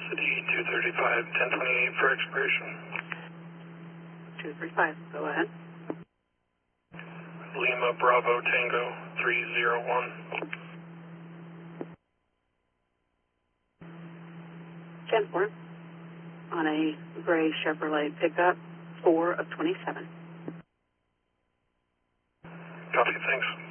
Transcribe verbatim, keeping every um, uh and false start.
Velocity two thirty-five, ten twenty-eight for expiration. two thirty-five, go ahead. Lima Bravo Tango three zero one. ten four on a gray Chevrolet pickup, four of twenty-seven. Copy, thanks.